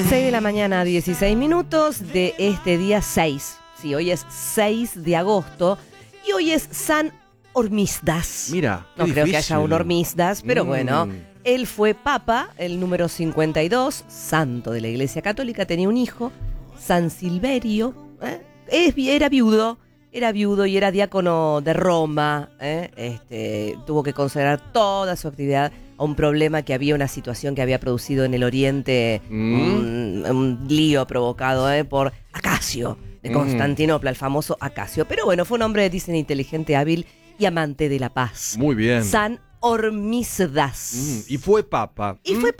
6 de la mañana, 16 minutos de este día 6. Sí, hoy es 6 de agosto y hoy es San Hormisdas. Mira, no creo que haya un Hormisdas, pero bueno, él fue papa, el número 52, santo de la Iglesia Católica, tenía un hijo, San Silverio, era viudo y era diácono de Roma, tuvo que consagrar toda su actividad a un problema que había, una situación que había producido en el Oriente, un lío provocado por Acasio de Constantinopla, el famoso Acasio. Pero bueno, fue un hombre, dicen, inteligente, hábil y amante de la paz. Muy bien. San Hormisdas. Y fue papa.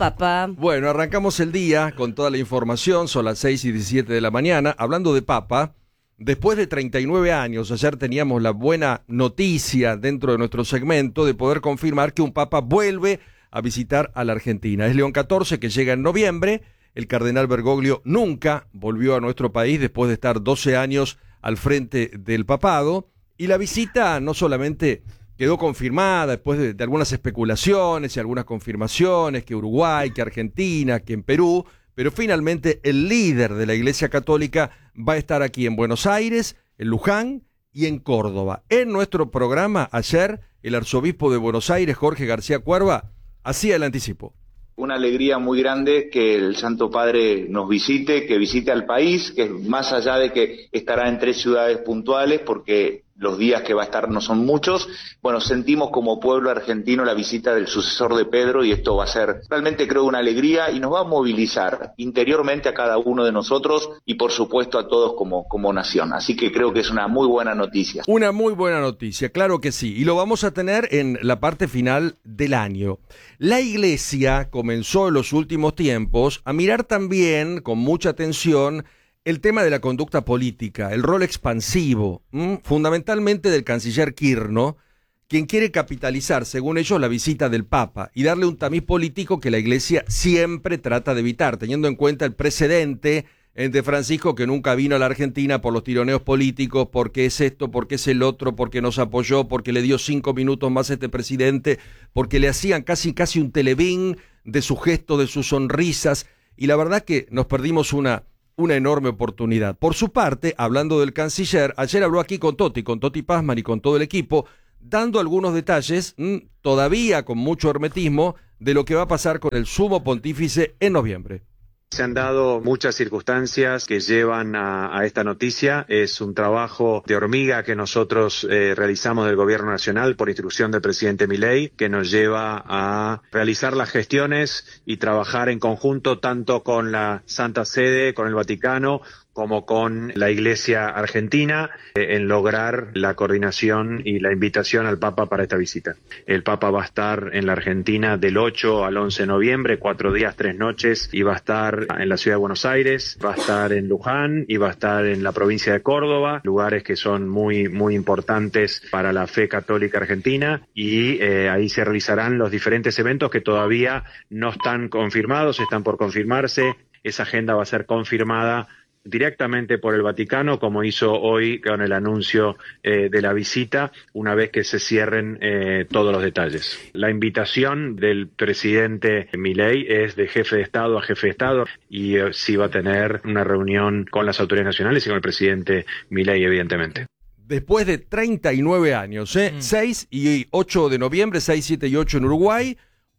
Bueno, arrancamos el día con toda la información, son las 6:17 de la mañana, hablando de papa. Después de 39 años, ayer teníamos la buena noticia dentro de nuestro segmento de poder confirmar que un papa vuelve a visitar a la Argentina. Es León XIV, que llega en noviembre. El cardenal Bergoglio nunca volvió a nuestro país después de estar 12 años al frente del papado. Y la visita no solamente quedó confirmada después de algunas especulaciones y algunas confirmaciones, que Uruguay, que Argentina, que en Perú, pero finalmente el líder de la Iglesia Católica va a estar aquí en Buenos Aires, en Luján y en Córdoba. En nuestro programa ayer, el arzobispo de Buenos Aires, Jorge García Cuerva, hacía el anticipo. Una alegría muy grande que el Santo Padre nos visite, que visite al país, que más allá de que estará en 3 ciudades puntuales, porque los días que va a estar no son muchos, bueno, sentimos como pueblo argentino la visita del sucesor de Pedro y esto va a ser realmente, creo, una alegría y nos va a movilizar interiormente a cada uno de nosotros y por supuesto a todos como nación. Así que creo que es una muy buena noticia. Una muy buena noticia, claro que sí, y lo vamos a tener en la parte final del año. La Iglesia comenzó en los últimos tiempos a mirar también con mucha atención el tema de la conducta política, el rol expansivo, fundamentalmente del canciller Kirchner, quien quiere capitalizar, según ellos, la visita del Papa y darle un tamiz político que la Iglesia siempre trata de evitar, teniendo en cuenta el precedente de Francisco, que nunca vino a la Argentina por los tironeos políticos, porque es esto, porque es el otro, porque nos apoyó, porque le dio 5 minutos más a este presidente, porque le hacían casi un telebín de su gesto, de sus sonrisas, y la verdad que nos perdimos una enorme oportunidad. Por su parte, hablando del canciller, ayer habló aquí con Toti Pazman y con todo el equipo, dando algunos detalles, todavía con mucho hermetismo, de lo que va a pasar con el sumo pontífice en noviembre. Se han dado muchas circunstancias que llevan a esta noticia. Es un trabajo de hormiga que nosotros realizamos del Gobierno Nacional por instrucción del presidente Milei, que nos lleva a realizar las gestiones y trabajar en conjunto tanto con la Santa Sede, con el Vaticano, como con la Iglesia Argentina, en lograr la coordinación y la invitación al Papa para esta visita. El Papa va a estar en la Argentina del 8 al 11 de noviembre, 4 días, 3 noches, y va a estar en la ciudad de Buenos Aires, va a estar en Luján y va a estar en la provincia de Córdoba, lugares que son muy importantes para la fe católica argentina, y ahí se realizarán los diferentes eventos que todavía no están confirmados, están por confirmarse. Esa agenda va a ser confirmada directamente por el Vaticano, como hizo hoy con el anuncio de la visita, una vez que se cierren todos los detalles. La invitación del presidente Milei es de jefe de Estado a jefe de Estado y sí va a tener una reunión con las autoridades nacionales y con el presidente Milei, evidentemente. Después de 39 años, 6 y 8 de noviembre, 6, 7 y 8 en Uruguay,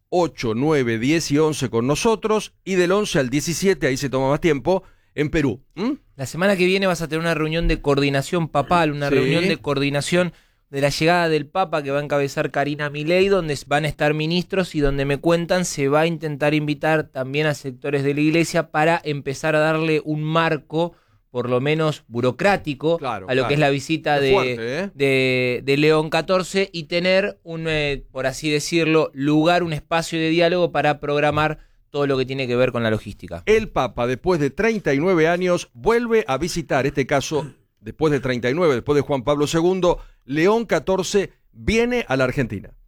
8, 9, 10 y 11 con nosotros, y del 11 al 17, ahí se toma más tiempo, en Perú. La semana que viene vas a tener una reunión de coordinación papal, una reunión de coordinación de la llegada del Papa que va a encabezar Karina Milei, donde van a estar ministros y donde me cuentan se va a intentar invitar también a sectores de la Iglesia para empezar a darle un marco, por lo menos burocrático, a lo que es la visita de León XIV y tener un, por así decirlo, lugar, un espacio de diálogo para programar todo lo que tiene que ver con la logística. El Papa, después de 39 años, vuelve a visitar, este caso, después de 39, después de Juan Pablo II, León XIV viene a la Argentina.